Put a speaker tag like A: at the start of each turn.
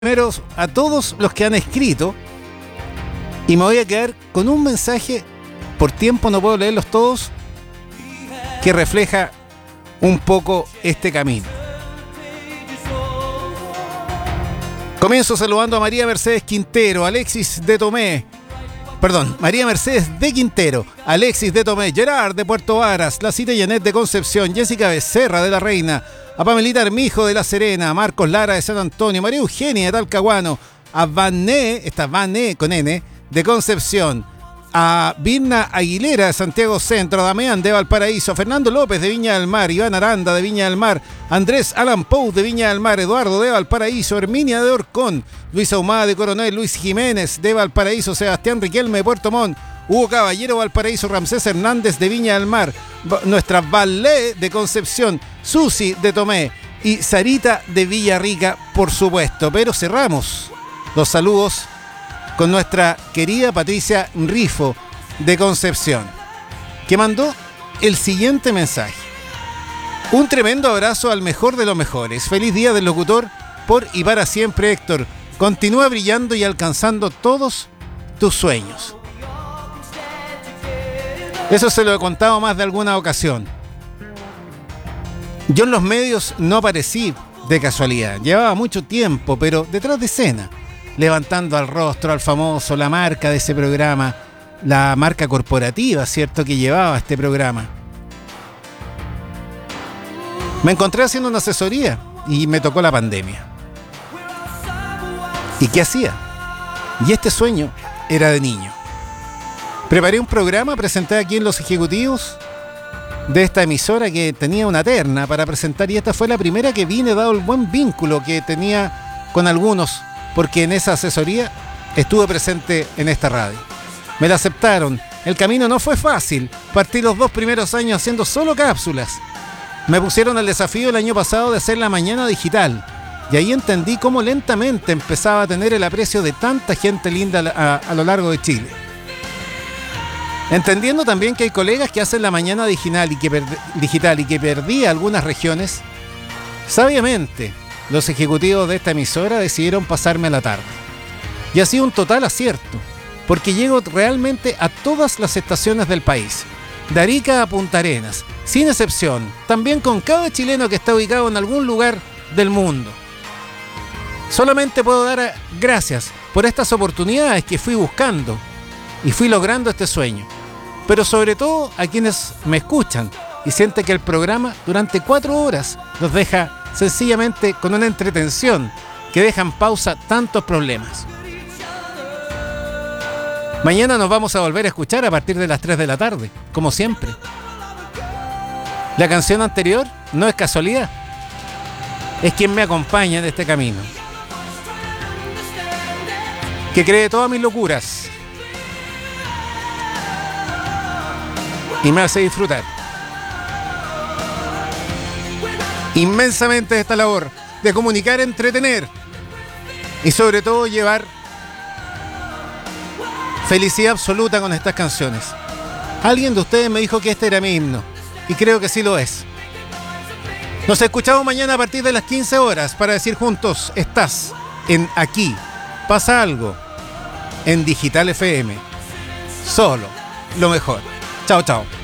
A: Primero a todos los que han escrito, y me voy a quedar con un mensaje, por tiempo no puedo leerlos todos, que refleja un poco este camino. Comienzo saludando a María Mercedes Quintero, Alexis de Tomé, María Mercedes de Quintero, Alexis de Tomé, Gerard de Puerto Varas, La Cita Janet de Concepción, Jessica Becerra de La Reina, a Pamelita Armijo de La Serena, Marcos Lara de San Antonio, María Eugenia de Talcahuano, a Vané con N, de Concepción, a Virna Aguilera de Santiago Centro, a Damián de Valparaíso, a Fernando López de Viña del Mar, Iván Aranda de Viña del Mar, Andrés Alan Pou de Viña del Mar, Eduardo de Valparaíso, Herminia de Orcón, Luis Ahumada de Coronel, Luis Jiménez de Valparaíso, Sebastián Riquelme de Puerto Montt, Hugo Caballero Valparaíso, Ramsés Hernández de Viña del Mar, nuestra Valé de Concepción, Susi de Tomé y Sarita de Villarrica, por supuesto. Pero cerramos los saludos con nuestra querida Patricia Rifo de Concepción, que mandó el siguiente mensaje. Un tremendo abrazo al mejor de los mejores. Feliz día del locutor, por y para siempre, Héctor. Continúa brillando y alcanzando todos tus sueños. Eso se lo he contado más de alguna ocasión. Yo en los medios no aparecí de casualidad. Llevaba mucho tiempo, pero detrás de escena, levantando al rostro al famoso, la marca de ese programa, la marca corporativa, ¿cierto?, que llevaba este programa. Me encontré haciendo una asesoría y me tocó la pandemia. ¿Y qué hacía? Y este sueño era de niño. Preparé un programa, presenté aquí en Los Ejecutivos de esta emisora que tenía una terna para presentar, y esta fue la primera que vine, dado el buen vínculo que tenía con algunos, porque en esa asesoría estuve presente en esta radio. Me la aceptaron. El camino no fue fácil. Partí los 2 primeros años haciendo solo cápsulas. Me pusieron el desafío el año pasado de hacer la mañana digital, y ahí entendí cómo lentamente empezaba a tener el aprecio de tanta gente linda a lo largo de Chile. Entendiendo también que hay colegas que hacen la mañana digital y que perdí algunas regiones, sabiamente los ejecutivos de esta emisora decidieron pasarme a la tarde. Y ha sido un total acierto, porque llego realmente a todas las estaciones del país, de Arica a Punta Arenas, sin excepción, también con cada chileno que está ubicado en algún lugar del mundo. Solamente puedo dar gracias por estas oportunidades que fui buscando y fui logrando este sueño. Pero sobre todo a quienes me escuchan y sienten que el programa durante 4 horas los deja sencillamente con una entretención que deja en pausa tantos problemas. Mañana nos vamos a volver a escuchar a partir de las 3 de la tarde, como siempre. La canción anterior no es casualidad, es quien me acompaña en este camino, que cree todas mis locuras y me hace disfrutar inmensamente de esta labor de comunicar, entretener y sobre todo llevar felicidad absoluta con estas canciones. Alguien de ustedes me dijo que este era mi himno, y creo que sí lo es. Nos escuchamos mañana a partir de las 15 horas para decir juntos: estás en Aquí Pasa Algo, en Digital FM. Solo lo mejor. Chao, chao.